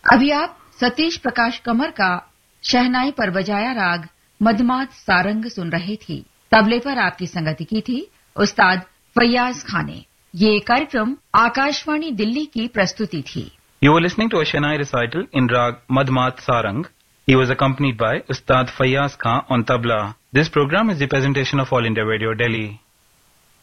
अभी आप सतीश प्रकाश कमर का शहनाई पर बजाया राग मधमात सारंग सुन रहे थे। तबले पर आपकी संगति की थी उस्ताद फैयाज खान ने। ये कार्यक्रम आकाशवाणी दिल्ली की प्रस्तुति थी। You were listening to a Shehnai recital in Rag Madhmat Sarang. He was accompanied by Ustad Fayyaz Khan on tabla. This program is the presentation of All India Radio Delhi.